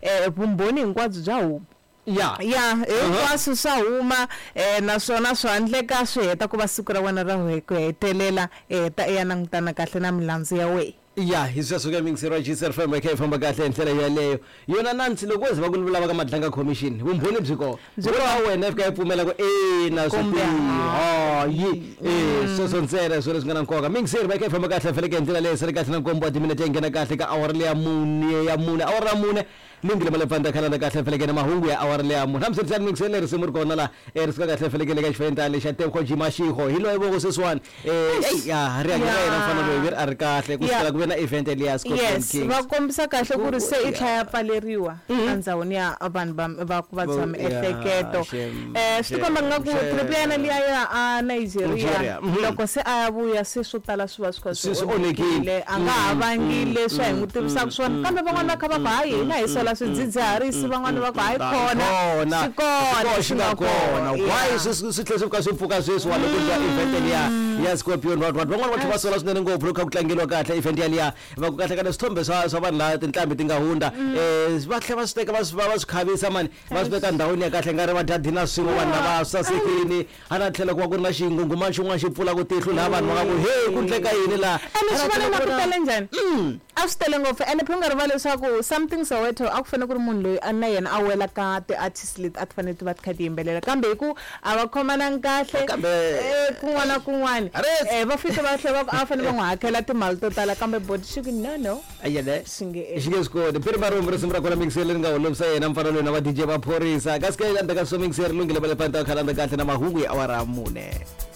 vumbhoni hinkwabyo bya huma ya hinkwaswo swa huma naswona swi handleka swi heta ku va siku ra wena ra ku hetelela ta ya langutana kahle na milandzu ya wena ya hisasuka mingisero G FM ke famba kahle ndlela yaleyo yona nansi lokwazi bakulula baka madlanga commission vumbhoni bziko wena fika ipfumela ko na so ntsera so leswi nga na nkoka mingisero ke famba kahle feleke ndlela leyo sele kahle na nkombo timinete ngena kahle ka hour le ya mune hour ra mune lungile malapanda khala kahle feleke na mahungu ya hour le ya mune hamse tsani mingiselo ri simur kona la risika kahle feleke le ka xifenta le xa temko jimashiho hilo yebo seswan ya ri ya na mfana lo ari kahle ku sala na event Elias Scotland Kings va kombisa kahle ku ri se I tlhaya pfaleriwa andzawini ya vanhu va ku va tshama ehleketo swi komba nga ku trip yana liya a Nigeria loko se a vuya se swo tala swi va swi onekile a nga havangile swa hi ngutivisa ku swona kambe van'wana va kha va ku hayi na hi sola swidzidziharisi van'wana va ku hayi khona swi nga kona why swi tlhela ka swi pfuka sweswi wa loko ya event ya Scorpion van'wana va tlhela sola swinene ngopfu loko ku tlangelwa kahle event ya va ku kahle ka swithombe swa vanhu la tinhlambi ti nga hunda va tlhela va switeka va swi khavisa mani va swiveka ndhawini ya kahle nga ri va dadina swin'we vanhu lava sasekini hala tlhela ku va ku ri na xingunguma xin'wana xi pfula ku tihlo laha vanhu va nga ku hey ku ndleka yini laha swi vona na ku tele njhani a swi tele ngopfu ene phi nga rivali leswaku something Soweto a ku fanele ku ri munhu loyi a na yena a wela ka ti-artist leti a ti fanele ti va ti kha ti yimbelela kambe hi ku a va khomananga kahle kun'wana na kun'wana va fika va tlhela a fanele va n'wi hakela timali to tala kambe body shiki no ayele shinge skode peri maromo resumra kona mixele nga holomsa yena mfana lo na va DJ va phorisa kaske anda ka so mixele lungile bale panta khalanda kahle na mahungu ya awara mune